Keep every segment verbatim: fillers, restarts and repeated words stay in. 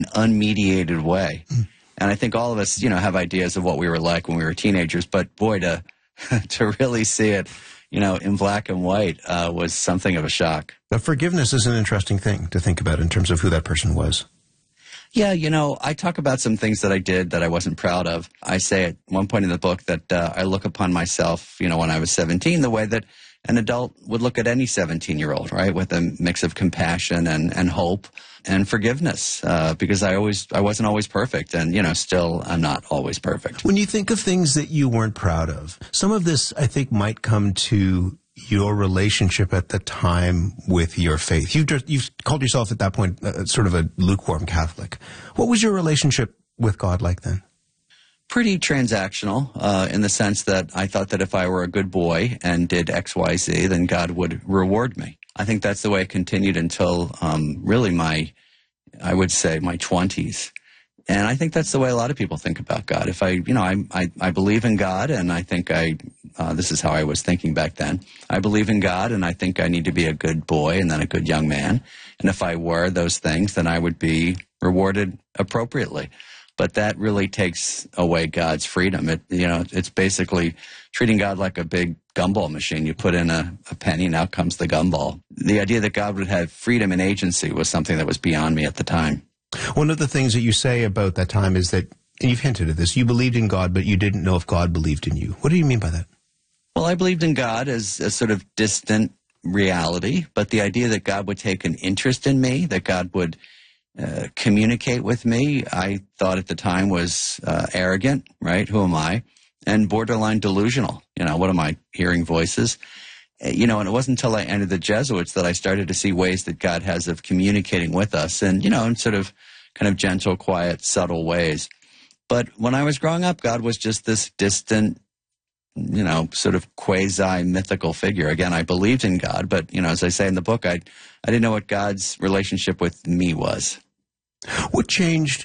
unmediated way. Mm. And I think all of us, you know, have ideas of what we were like when we were teenagers, but boy, to to really see it, you know, in black and white uh, was something of a shock. Now, forgiveness is an interesting thing to think about in terms of who that person was. Yeah, you know, I talk about some things that I did that I wasn't proud of. I say at one point in the book that uh, I look upon myself, you know, when I was seventeen, the way that an adult would look at any seventeen-year-old, right, with a mix of compassion and, and hope and forgiveness, uh, because I always, I wasn't always perfect, and, you know, still I'm not always perfect. When you think of things that you weren't proud of, some of this, I think, might come to your relationship at the time with your faith. You just, you called yourself at that point uh, sort of a lukewarm Catholic. What was your relationship with God like then? Pretty transactional, uh, in the sense that I thought that if I were a good boy and did X, Y, Z, then God would reward me. I think that's the way it continued until um, really my, I would say, my twenties. And I think that's the way a lot of people think about God. If I, you know, I, I, I believe in God, and I think I, uh, this is how I was thinking back then. I believe in God, and I think I need to be a good boy and then a good young man. And if I were those things, then I would be rewarded appropriately. But that really takes away God's freedom. It, you know, it's basically treating God like a big gumball machine. You put in a, a penny, and out comes the gumball. The idea that God would have freedom and agency was something that was beyond me at the time. One of the things that you say about that time is that, and you've hinted at this, you believed in God, but you didn't know if God believed in you. What do you mean by that? Well, I believed in God as a sort of distant reality, but the idea that God would take an interest in me, that God would uh, communicate with me, I thought at the time was uh, arrogant, right? Who am I? And borderline delusional. You know, what am I, hearing voices? You know, and it wasn't until I entered the Jesuits that I started to see ways that God has of communicating with us, and, you know, in sort of kind of gentle, quiet, subtle ways. But when I was growing up, God was just this distant, you know, sort of quasi-mythical figure. Again, I believed in God, but, you know, as I say in the book, I, I didn't know what God's relationship with me was. What changed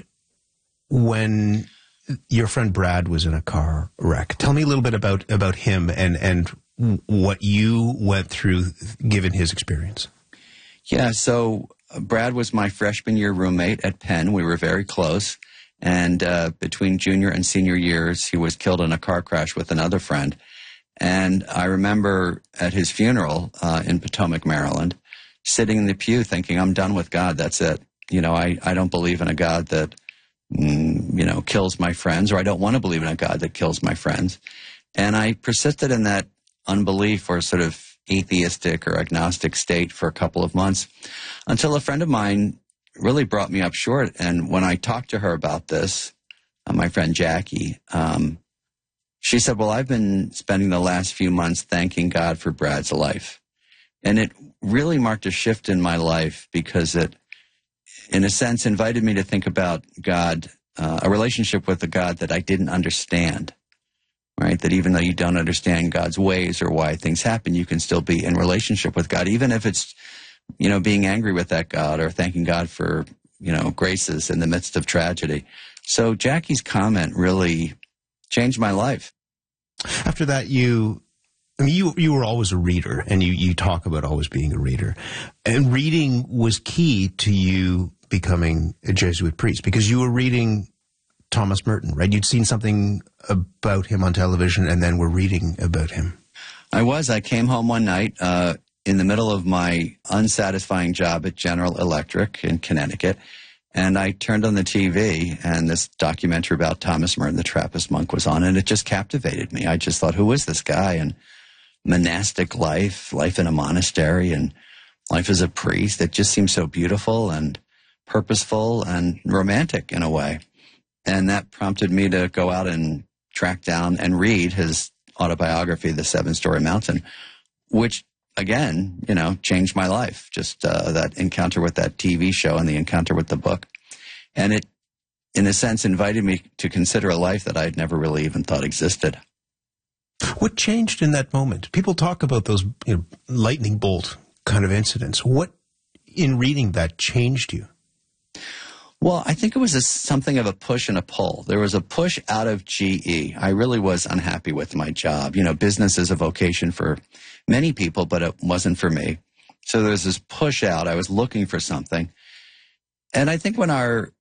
when your friend Brad was in a car wreck? Tell me a little bit about, about him and, and what you went through given his experience. Yeah, so uh, Brad was my freshman year roommate at Penn. We were very close. And uh, between junior and senior years, he was killed in a car crash with another friend. And I remember at his funeral uh, in Potomac, Maryland, sitting in the pew thinking, I'm done with God. That's it. You know, I, I don't believe in a God that, mm, you know, kills my friends, or I don't want to believe in a God that kills my friends. And I persisted in that unbelief or sort of atheistic or agnostic state for a couple of months until a friend of mine really brought me up short. And when I talked to her about this, uh, my friend Jackie, um, she said, well, I've been spending the last few months thanking God for Brad's life. And it really marked a shift in my life because it, in a sense, invited me to think about God, uh, a relationship with a God that I didn't understand. Right, that even though you don't understand God's ways or why things happen, you can still be in relationship with God, even if it's, you know, being angry with that God or thanking God for, you know, graces in the midst of tragedy. So Jackie's comment really changed my life. After that, you, I mean, you you were always a reader, and you, you talk about always being a reader. And reading was key to you becoming a Jesuit priest, because you were reading Thomas Merton, right? You'd seen something about him on television and then were reading about him. I was. I came home one night uh, in the middle of my unsatisfying job at General Electric in Connecticut, and I turned on the T V, and this documentary about Thomas Merton, the Trappist monk, was on, and it just captivated me. I just thought, who is this guy? And monastic life, life in a monastery, and life as a priest. It just seemed so beautiful and purposeful and romantic in a way. And that prompted me to go out and track down and read his autobiography, The Seven-Story Mountain, which, again, you know, changed my life. Just uh, that encounter with that T V show and the encounter with the book. And it, in a sense, invited me to consider a life that I'd never really even thought existed. What changed in that moment? People talk about those, you know, lightning bolt kind of incidents. What, in reading that, changed you? Well, I think it was a, something of a push and a pull. There was a push out of G E. I really was unhappy with my job. You know, business is a vocation for many people, but it wasn't for me. So there was this push out. I was looking for something. And I think when our